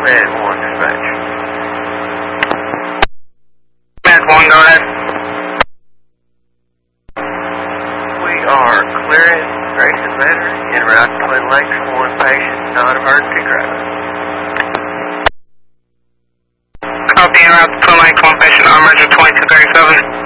Med 1 dispatch. Med 1, go ahead. We are clearing Grayson Manor en route to Twin Lakes for one patient, non-emergency crowd. Copy, en route to Twin Lakes, one patient, non-emergency 2237.